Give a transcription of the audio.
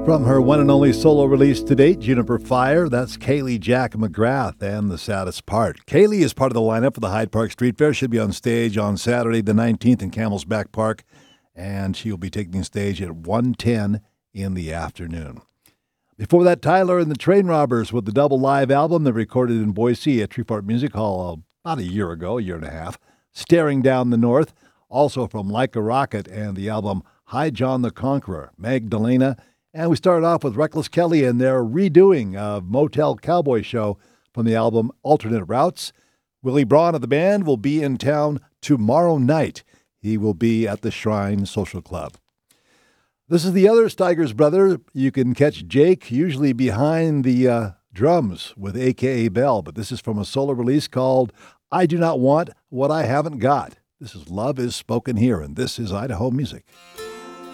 From her one and only solo release to date, Juniper Fire, that's Kaylee Jack McGrath and The Saddest Part. Kaylee is part of the lineup for the Hyde Park Street Fair. She'll be on stage on Saturday the 19th in Camel's Back Park, and she'll be taking stage at 1:10 in the afternoon. Before that, Tyler and the Train Robbers with the double live album they recorded in Boise at Treefort Music Hall about a year and a half. Staring Down the North, also from Like a Rocket and the album Hi John the Conqueror, Magdalena. And we started off with Reckless Kelly and their redoing of Motel Cowboy Show from the album Alternate Routes. Willie Braun of the band will be in town tomorrow night. He will be at the Shrine Social Club. This is the other Steigers brother. You can catch Jake usually behind the drums with A.K.A. Bell, but this is from a solo release called I Do Not Want What I Haven't Got. This is Love Is Spoken Here, and this is Idaho Music.